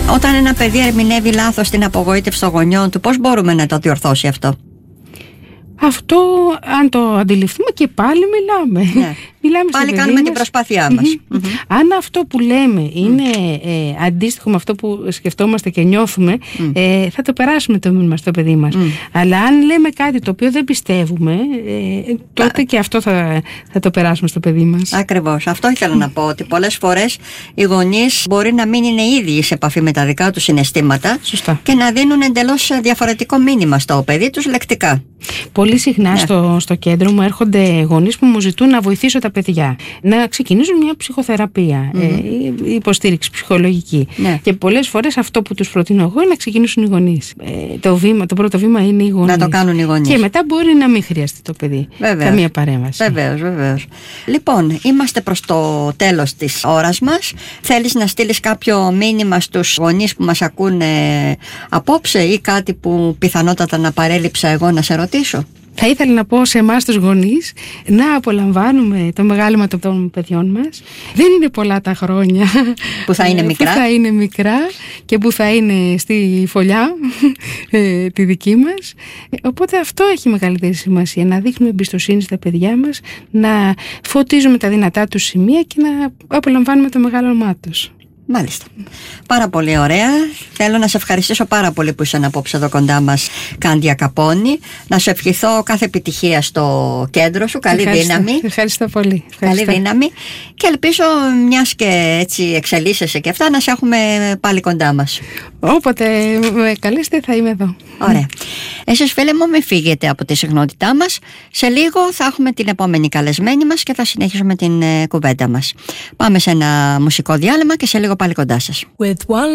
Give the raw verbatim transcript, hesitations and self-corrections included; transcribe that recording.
Όταν ένα παιδί ερμηνεύει λάθος την απογοήτευση των γονιών του, πώς μπορούμε να το διορθώσει αυτό? Αυτό, αν το αντιληφθούμε, και πάλι μιλάμε. Ναι. Μιλάμε πάλι κάνουμε μας. την προσπάθειά μας. Mm-hmm. Mm-hmm. Αν αυτό που λέμε είναι ε, αντίστοιχο με αυτό που σκεφτόμαστε και νιώθουμε, mm. ε, θα το περάσουμε το μήνυμα στο παιδί μας. Mm. Αλλά αν λέμε κάτι το οποίο δεν πιστεύουμε, ε, τότε Α. και αυτό θα, θα το περάσουμε στο παιδί μας. Ακριβώς. Αυτό ήθελα να πω, ότι πολλές φορές οι γονείς μπορεί να μην είναι ήδη σε επαφή με τα δικά τους συναισθήματα. Σωστά. Και να δίνουν εντελώς διαφορετικό μήνυμα στο παιδί τους λεκτικά. Πολύ συχνά ναι. στο, στο κέντρο μου έρχονται γονείς που μου ζητούν να βοηθήσω τα παιδιά να ξεκινήσουν μια ψυχοθεραπεία, mm-hmm. ε, υποστήριξη ψυχολογική. Ναι. Και πολλές φορές αυτό που τους προτείνω εγώ είναι να ξεκινήσουν οι γονείς. Ε, το, βήμα, το πρώτο βήμα είναι οι γονείς. Να το κάνουν οι γονείς. Και μετά μπορεί να μην χρειαστεί το παιδί καμία παρέμβαση. Βεβαίως, βεβαίως. Λοιπόν, είμαστε προς το τέλος της ώρας μας. Θέλεις να στείλεις κάποιο μήνυμα στους γονείς που μας ακούνε απόψε ή κάτι που πιθανότατα να παρέλειψα εγώ να σε ρωτήσω? Θα ήθελα να πω σε εμάς τους γονείς να απολαμβάνουμε το μεγάλωμα των παιδιών μας. Δεν είναι πολλά τα χρόνια που θα είναι μικρά, που θα είναι μικρά και που θα είναι στη φωλιά τη δική μας. Οπότε αυτό έχει μεγαλύτερη σημασία, να δείχνουμε εμπιστοσύνη στα παιδιά μας, να φωτίζουμε τα δυνατά τους σημεία και να απολαμβάνουμε το μεγάλωμά τους. Μάλιστα. Πάρα πολύ ωραία. Θέλω να σε ευχαριστήσω πάρα πολύ που ήσαν απόψε εδώ κοντά μας, Κάντια Καπώνη. Να σου ευχηθώ κάθε επιτυχία στο κέντρο σου. Καλή Ευχαριστώ. δύναμη. Ευχαριστώ πολύ. Ευχαριστώ. Καλή δύναμη. Και ελπίζω, μιας και έτσι εξελίσσεσαι και αυτά, να σε έχουμε πάλι κοντά μας. Όποτε με καλέσετε θα είμαι εδώ. Ωραία. Εσείς φίλοι μου, μην φύγετε από τη συχνότητά μας. Σε λίγο θα έχουμε την επόμενη καλεσμένη μας και θα συνεχίσουμε την ε, κουβέντα μας. Πάμε σε ένα μουσικό διάλειμμα και σε λίγο πάλι κοντά σας.